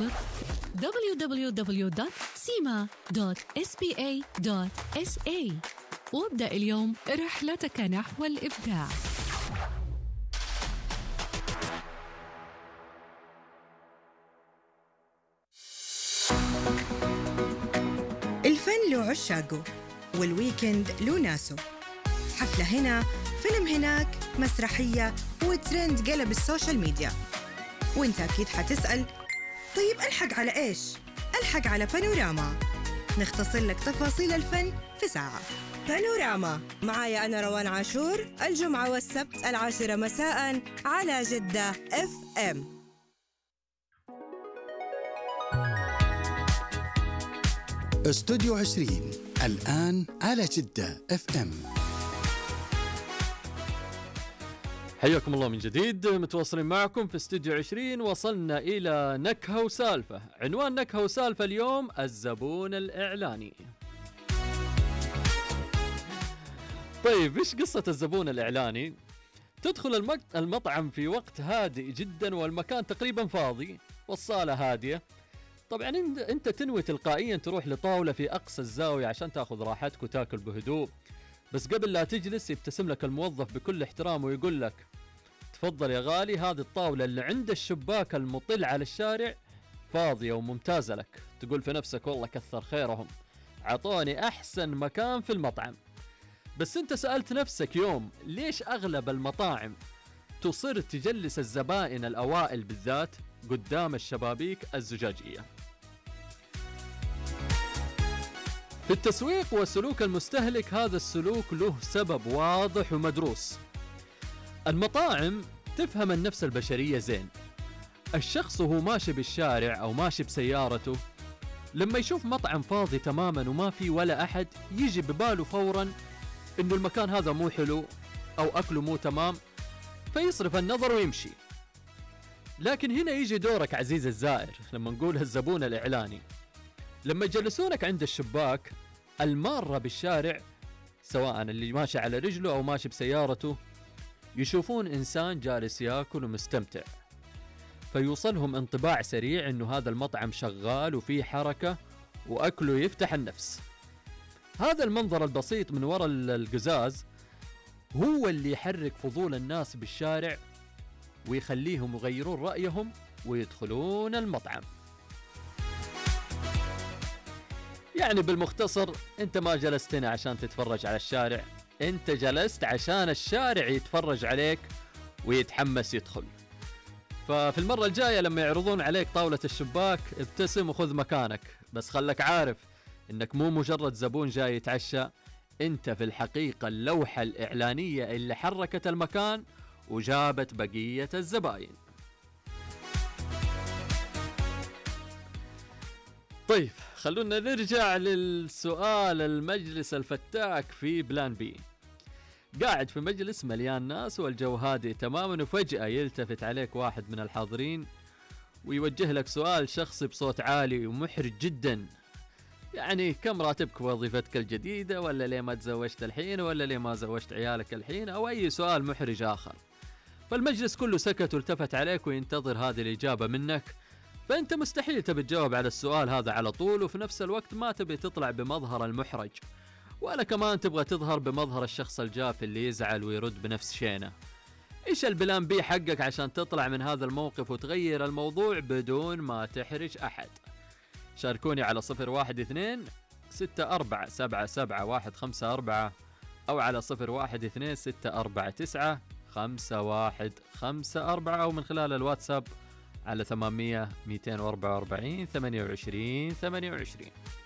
عبر www.sima.spa.sa وابدأ اليوم رحلتك نحو الإبداع. الفن له عشاقه والويكند له ناسه. حفلة هنا، فيلم هناك، مسرحية وترند قلب السوشيال ميديا. وانت أكيد حتسأل طيب ألحق على إيش؟ ألحق على بانوراما، نختصر لك تفاصيل الفن في ساعة. بانوراما معايا أنا روان عاشور، الجمعة والسبت 10 مساء على جدة FM. استوديو 20 الآن على جدة FM. حياكم الله من جديد، متواصلين معكم في استوديو 20. وصلنا إلى نكهة وسالفة. عنوان نكهة وسالفة اليوم الزبون الإعلاني. طيب إيش قصة الزبون الإعلاني؟ تدخل المطعم في وقت هادئ جدا والمكان تقريبا فاضي والصالة هادية. طبعا انت تنوي تلقائيا تروح لطاولة في أقصى الزاوية عشان تاخذ راحتك وتاكل بهدوء، بس قبل لا تجلس يبتسم لك الموظف بكل احترام ويقول لك تفضل يا غالي، هذه الطاولة اللي عند الشباك المطل على الشارع فاضية وممتازة لك. تقول في نفسك والله كثر خيرهم، عطوني أحسن مكان في المطعم. بس انت سألت نفسك يوم ليش أغلب المطاعم تصر تجلس الزبائن الأوائل بالذات قدام الشبابيك الزجاجية؟ في التسويق وسلوك المستهلك هذا السلوك له سبب واضح ومدروس. المطاعم تفهم النفس البشرية زين. الشخص وهو ماشي بالشارع أو ماشي بسيارته لما يشوف مطعم فاضي تماما وما في ولا أحد يجي بباله فورا إنه المكان هذا مو حلو أو أكله مو تمام، فيصرف النظر ويمشي. لكن هنا يجي دورك عزيز الزائر لما نقول الزبون الإعلاني. لما يجلسونك عند الشباك، المارة بالشارع سواء اللي ماشي على رجله أو ماشي بسيارته يشوفون إنسان جالس يأكل ومستمتع، فيوصلهم انطباع سريع إنه هذا المطعم شغال وفيه حركة وأكله يفتح النفس. هذا المنظر البسيط من وراء القزاز هو اللي يحرك فضول الناس بالشارع ويخليهم يغيرون رأيهم ويدخلون المطعم. يعني بالمختصر انت ما جلست هنا عشان تتفرج على الشارع، انت جلست عشان الشارع يتفرج عليك ويتحمس يدخل. ففي المرة الجاية لما يعرضون عليك طاولة الشباك ابتسم وخذ مكانك، بس خلك عارف انك مو مجرد زبون جاي يتعشى، انت في الحقيقة اللوحة الإعلانية اللي حركت المكان وجابت بقية الزباين. طيب خلونا نرجع للسؤال المجلس الفتاك في بلان بي. قاعد في مجلس مليان ناس والجو هادئ تماما، وفجأة يلتفت عليك واحد من الحاضرين ويوجه لك سؤال شخصي بصوت عالي ومحرج جدا. يعني كم راتبك وظيفتك الجديدة، ولا ليه ما تزوجت الحين، ولا ليه ما زوجت عيالك الحين، أو أي سؤال محرج آخر. فالمجلس كله سكت والتفت عليك وينتظر هذه الإجابة منك. فأنت مستحيل تبي تجاوب على السؤال هذا على طول، وفي نفس الوقت ما تبي تطلع بمظهر المحرج، ولا كمان تبغى تظهر بمظهر الشخص الجاف اللي يزعل ويرد بنفس شينه. إيش البلان بي حقك عشان تطلع من هذا الموقف وتغير الموضوع بدون ما تحرج أحد؟ شاركوني على 012-64777154 أو على 012-649-5154 أو من خلال الواتساب على 800-244-28-28.